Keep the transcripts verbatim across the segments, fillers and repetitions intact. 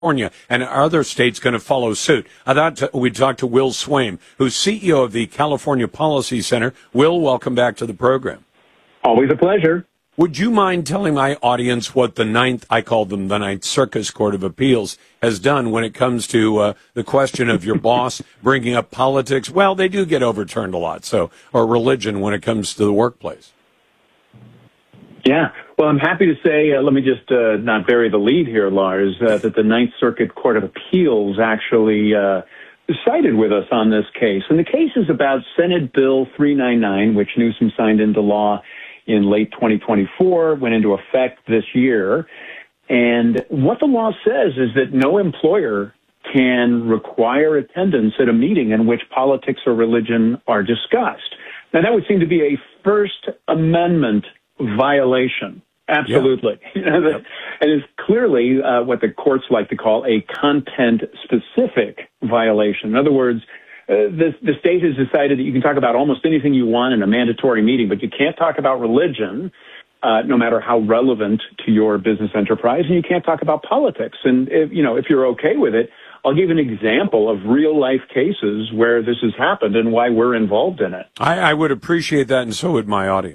California, and are other states going to follow suit? I thought we'd talk to Will Swaim, who's C E O of the California Policy Center. Will, welcome back to the program. Always a pleasure. Would you mind telling my audience what the Ninth, I call them the Ninth Circus Court of Appeals, has done when it comes to uh, the question of your boss bringing up politics? Well, they do get overturned a lot, so, or religion when it comes to the workplace. Yeah. Well, I'm happy to say, uh, let me just uh, not bury the lead here, Lars, uh, that the Ninth Circuit Court of Appeals actually uh, sided with us on this case. And the case is about Senate Bill three ninety-nine, which Newsom signed into law in late twenty twenty-four, went into effect this year. And what the law says is that no employer can require attendance at a meeting in which politics or religion are discussed. Now, that would seem to be a First Amendment violation. Absolutely. Yep. Yep. And it's clearly uh, what the courts like to call a content-specific violation. In other words, uh, the, the state has decided that you can talk about almost anything you want in a mandatory meeting, but you can't talk about religion, uh, no matter how relevant to your business enterprise, and you can't talk about politics. And, if, you know, if you're okay with it, I'll give an example of real-life cases where this has happened and why we're involved in it. I, I would appreciate that, and so would my audience.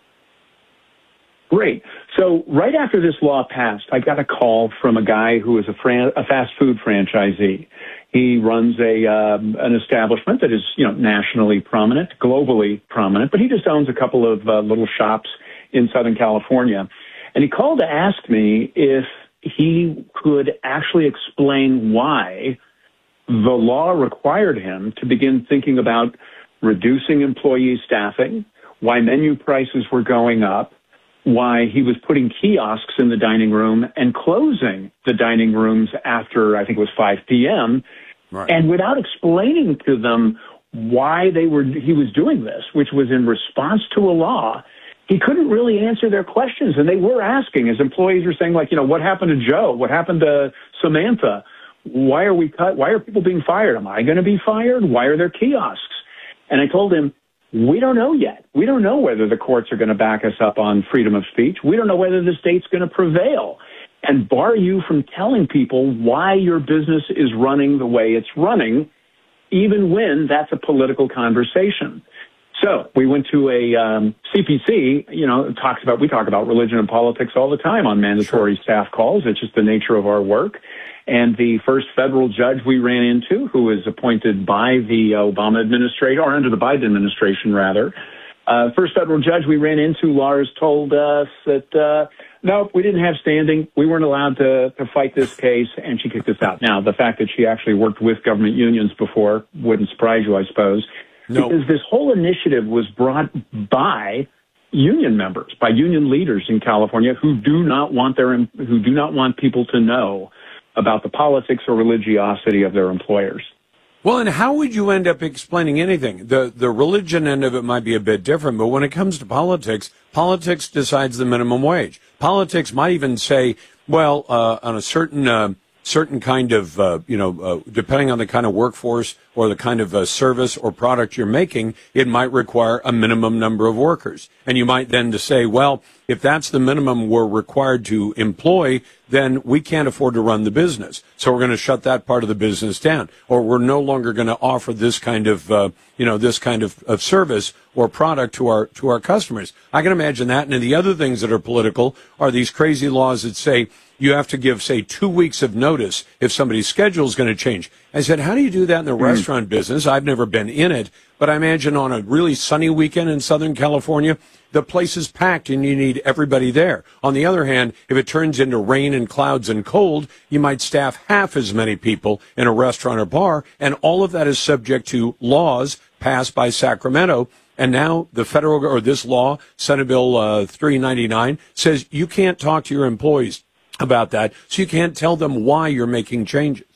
Great. So right after this law passed, I got a call from a guy who is a, fran- a fast food franchisee. He runs a um, an establishment that is, you know, nationally prominent, globally prominent, but he just owns a couple of uh, little shops in Southern California. And he called to ask me if he could actually explain why the law required him to begin thinking about reducing employee staffing, why menu prices were going up, why he was putting kiosks in the dining room and closing the dining rooms after, I think it was five p.m., right. And without explaining to them why they were, he was doing this, which was in response to a law, he couldn't really answer their questions. And they were asking, his employees were saying, like, you know, what happened to Joe? What happened to Samantha? Why are we cut? Why are people being fired? Am I going to be fired? Why are there kiosks? And I told him, we don't know yet. We don't know whether the courts are going to back us up on freedom of speech. We don't know whether the state's going to prevail and bar you from telling people why your business is running the way it's running, even when that's a political conversation. So we went to a um, C P C, you know, it talks about, we talk about religion and politics all the time on mandatory staff calls. It's just the nature of our work. And the first federal judge we ran into, who was appointed by the Obama administration, or under the Biden administration, rather, uh, first federal judge we ran into, Lars, told us that, uh, no, we didn't have standing. We weren't allowed to, to fight this case, and she kicked us out. Now, the fact that she actually worked with government unions before wouldn't surprise you, I suppose, no. Because this whole initiative was brought by union members, by union leaders in California who do not want their, who do not want people to know about the politics or religiosity of their employers. Well, and how would you end up explaining anything? The the religion end of it might be a bit different, but when it comes to politics, politics decides the minimum wage. Politics might even say, well, uh, on a certain uh, certain kind of, uh, you know, uh, depending on the kind of workforce or the kind of uh, service or product you're making, it might require a minimum number of workers. And you might then to say, well, if that's the minimum we're required to employ, then we can't afford to run the business. So we're going to shut that part of the business down. Or we're no longer going to offer this kind of, uh, you know, this kind of, of service or product to our, to our customers. I can imagine that. And the other things that are political are these crazy laws that say you have to give, say, two weeks of notice if somebody's schedule is going to change. I said, how do you do that in the mm. restaurant business? I've never been in it, but I imagine on a really sunny weekend in Southern California, the place is packed and you need everybody there. On the other hand, if it turns into rain and clouds and cold, you might staff half as many people in a restaurant or bar, and all of that is subject to laws passed by Sacramento. And now the federal, or this law, Senate Bill uh, three ninety-nine, says you can't talk to your employees about that, so you can't tell them why you're making changes.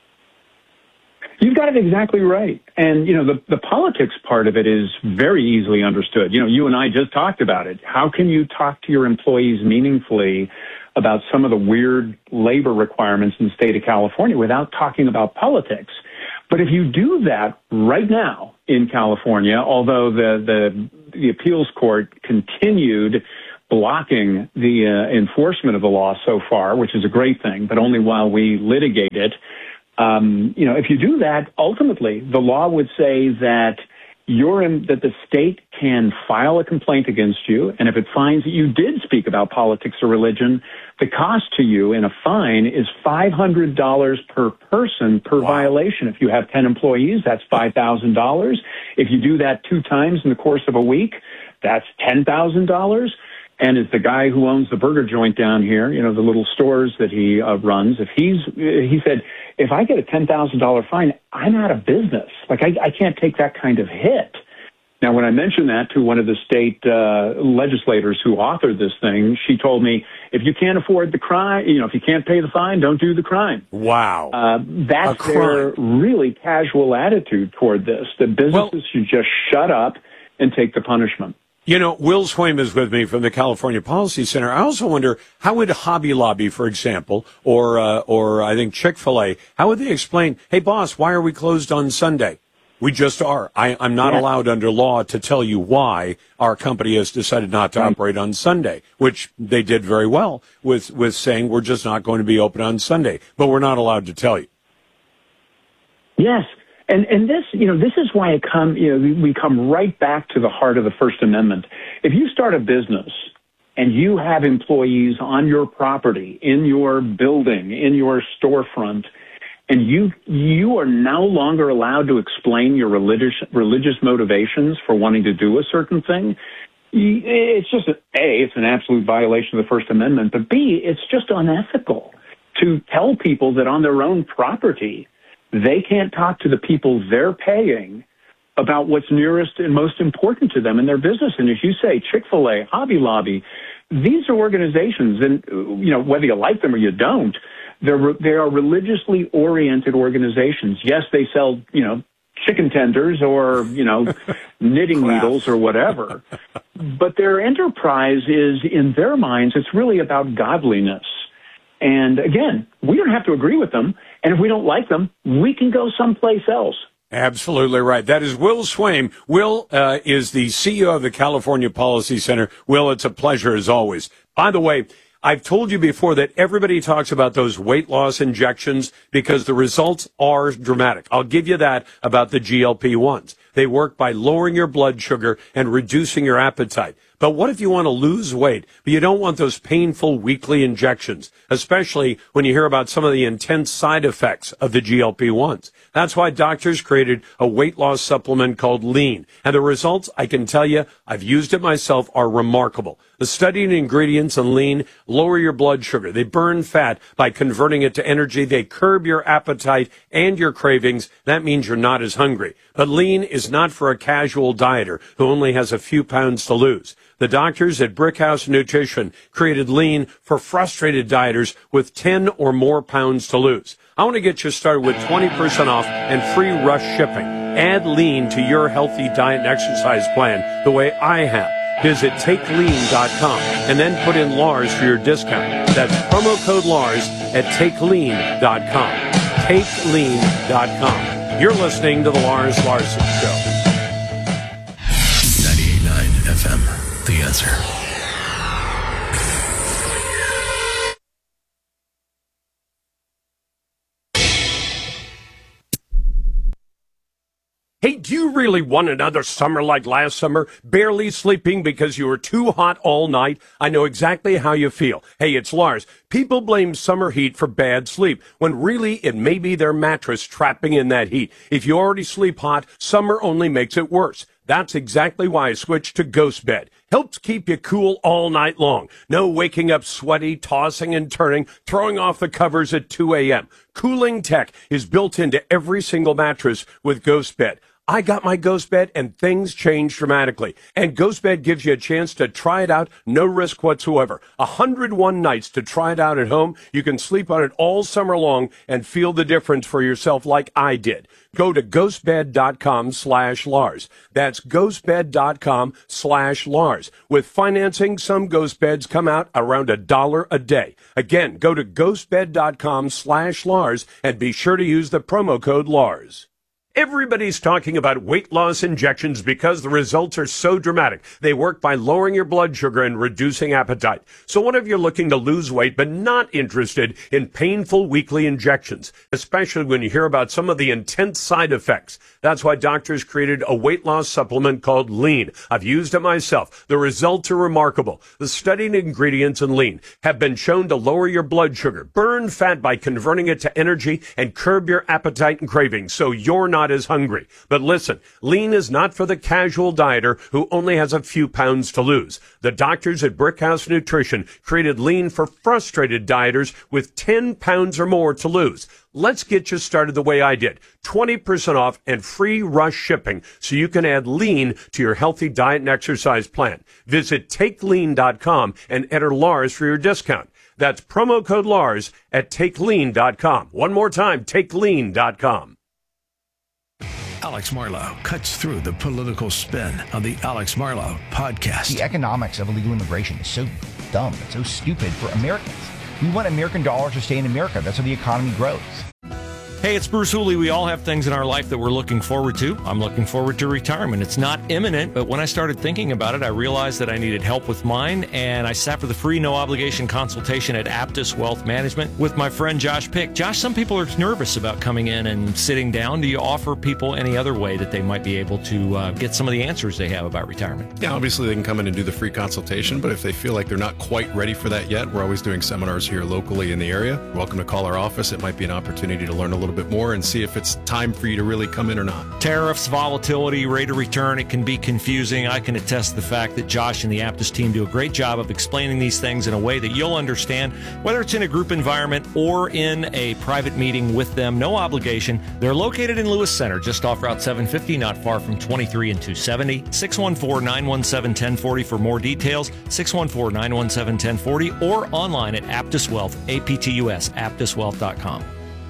You've got it exactly right. And, you know, the, the politics part of it is very easily understood. You know, you and I just talked about it. How can you talk to your employees meaningfully about some of the weird labor requirements in the state of California without talking about politics? But if you do that right now in California, although the, the, the appeals court continued blocking the uh, enforcement of the law so far, which is a great thing, but only while we litigate it. Um, you know, if you do that, ultimately, the law would say that you're in, that the state can file a complaint against you, and if it finds that you did speak about politics or religion, the cost to you in a fine is five hundred dollars per person per wow. violation. If you have ten employees, that's five thousand dollars. If you do that two times in the course of a week, that's ten thousand dollars. And as the guy who owns the burger joint down here, you know, the little stores that he uh, runs, if he's, he said, if I get a ten thousand dollars fine, I'm out of business. Like, I, I can't take that kind of hit. Now, when I mentioned that to one of the state uh, legislators who authored this thing, she told me, if you can't afford the crime, you know, if you can't pay the fine, don't do the crime. Wow. Uh, that's their really casual attitude toward this. The businesses well, should just shut up and take the punishment. You know, Will Swaim is with me from the California Policy Center. I also wonder, how would Hobby Lobby, for example, or uh, or I think Chick-fil-A, how would they explain, hey, boss, why are we closed on Sunday? We just are. I, I'm not yeah. allowed under law to tell you why our company has decided not to operate on Sunday, which they did very well with, with saying we're just not going to be open on Sunday, but we're not allowed to tell you. Yes. And and this, you know, this is why it come, you know, we come right back to the heart of the First Amendment. If you start a business and you have employees on your property, in your building, in your storefront, and you you are no longer allowed to explain your religious religious motivations for wanting to do a certain thing, it's just, a, A, it's an absolute violation of the First Amendment, but B, it's just unethical to tell people that on their own property they can't talk to the people they're paying about what's nearest and most important to them in their business. And as you say, Chick-fil-A, Hobby Lobby, these are organizations, and, you know, whether you like them or you don't, they're, they are religiously oriented organizations. Yes, they sell, you know, chicken tenders or, you know, knitting needles or whatever. But their enterprise is, in their minds, it's really about godliness. And again, we don't have to agree with them. And if we don't like them, we can go someplace else. Absolutely right. That is Will Swaim. Will uh, is the C E O of the California Policy Center. Will, it's a pleasure as always. By the way, I've told you before that everybody talks about those weight loss injections because the results are dramatic. I'll give you that about the G L P ones. They work by lowering your blood sugar and reducing your appetite. But what if you want to lose weight, but you don't want those painful weekly injections, especially when you hear about some of the intense side effects of the G L P ones? That's why doctors created a weight loss supplement called Lean. And the results, I can tell you, I've used it myself, are remarkable. The studied ingredients in Lean lower your blood sugar. They burn fat by converting it to energy. They curb your appetite and your cravings. That means you're not as hungry. But Lean is not for a casual dieter who only has a few pounds to lose. The doctors at Brickhouse Nutrition created Lean for frustrated dieters with ten or more pounds to lose. I want to get you started with twenty percent off and free rush shipping. Add Lean to your healthy diet and exercise plan the way I have. Visit take lean dot com and then put in Lars for your discount. That's promo code Lars at take lean dot com. take lean dot com. You're listening to The Lars Larson Show. ninety-eight point nine F M. The Answer. Hey, do you really want another summer like last summer? Barely sleeping because you were too hot all night? I know exactly how you feel. Hey, it's Lars. People blame summer heat for bad sleep, when really it may be their mattress trapping in that heat. If you already sleep hot, summer only makes it worse. That's exactly why I switched to Ghost Bed. Helps keep you cool all night long. No waking up sweaty, tossing and turning, throwing off the covers at two a.m. Cooling tech is built into every single mattress with Ghost Bed. I got my Ghost Bed and things changed dramatically. And Ghost Bed gives you a chance to try it out, no risk whatsoever. one hundred one nights to try it out at home. You can sleep on it all summer long and feel the difference for yourself like I did. Go to ghostbed.com slash Lars. That's ghostbed.com slash Lars. With financing, some Ghost Beds come out around a dollar a day. Again, go to ghostbed.com slash Lars and be sure to use the promo code Lars. Everybody's talking about weight loss injections because the results are so dramatic. They work by lowering your blood sugar and reducing appetite. So what if you're looking to lose weight but not interested in painful weekly injections, especially when you hear about some of the intense side effects? That's why doctors created a weight loss supplement called Lean. I've used it myself. The results are remarkable. The studied ingredients in Lean have been shown to lower your blood sugar, burn fat by converting it to energy, and curb your appetite and cravings so you're not as hungry. But listen, Lean is not for the casual dieter who only has a few pounds to lose. The doctors at Brickhouse Nutrition created Lean for frustrated dieters with ten pounds or more to lose. Let's get you started the way I did. twenty percent off and free rush shipping so you can add Lean to your healthy diet and exercise plan. Visit take lean dot com and enter Lars for your discount. That's promo code Lars at take lean dot com. One more time, take lean dot com. Alex Marlow cuts through the political spin on the Alex Marlow podcast. The economics of illegal immigration is so dumb. It's so stupid for Americans. We want American dollars to stay in America. That's how the economy grows. Hey, it's Bruce Hooley. We all have things in our life that we're looking forward to. I'm looking forward to retirement. It's not imminent, but when I started thinking about it, I realized that I needed help with mine, and I sat for the free, no-obligation consultation at Aptus Wealth Management with my friend Josh Pick. Josh, some people are nervous about coming in and sitting down. Do you offer people any other way that they might be able to uh, get some of the answers they have about retirement? Yeah, obviously they can come in and do the free consultation, but if they feel like they're not quite ready for that yet, we're always doing seminars here locally in the area. You're welcome to call our office. It might be an opportunity to learn a little bit more and see if it's time for you to really come in or not. Tariffs, volatility, rate of return, it can be confusing. I can attest to the fact that Josh and the Aptus team do a great job of explaining these things in a way that you'll understand, whether it's in a group environment or in a private meeting with them. No obligation. They're located in Lewis Center, just off Route seven fifty, not far from twenty-three and two seventy. six one four, nine one seven, one zero four zero for more details. six one four, nine one seven, one zero four zero or online at Aptus Wealth, A P T U S, aptus wealth dot com.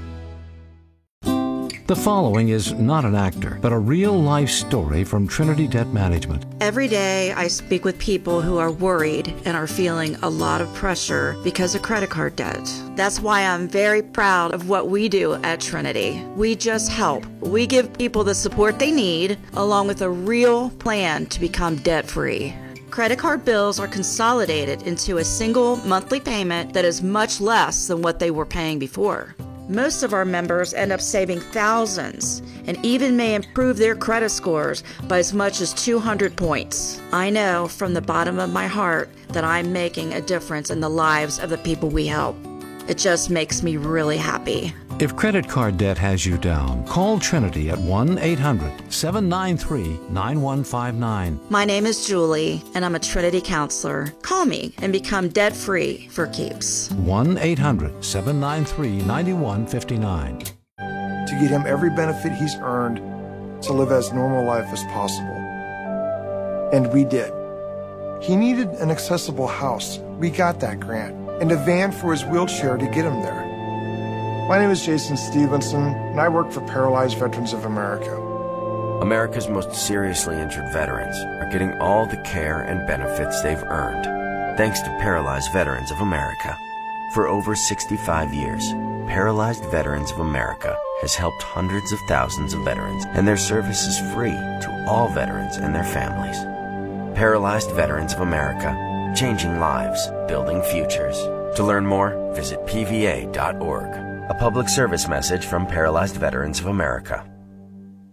The following is not an actor, but a real-life story from Trinity Debt Management. Every day I speak with people who are worried and are feeling a lot of pressure because of credit card debt. That's why I'm very proud of what we do at Trinity. We just help. We give people the support they need, along with a real plan to become debt-free. Credit card bills are consolidated into a single monthly payment that is much less than what they were paying before. Most of our members end up saving thousands and even may improve their credit scores by as much as two hundred points. I know from the bottom of my heart that I'm making a difference in the lives of the people we help. It just makes me really happy. If credit card debt has you down, call Trinity at one eight hundred, seven nine three, nine one five nine. My name is Julie, and I'm a Trinity counselor. Call me and become debt-free for keeps. one eight hundred, seven nine three, nine one five nine. To get him every benefit he's earned to live as normal life as possible. And we did. He needed an accessible house. We got that grant. And a van for his wheelchair to get him there. My name is Jason Stevenson, and I work for Paralyzed Veterans of America. America's most seriously injured veterans are getting all the care and benefits they've earned, thanks to Paralyzed Veterans of America. For over sixty-five years, Paralyzed Veterans of America has helped hundreds of thousands of veterans, and their service is free to all veterans and their families. Paralyzed Veterans of America, changing lives, building futures. To learn more, visit P V A dot org. A public service message from Paralyzed Veterans of America.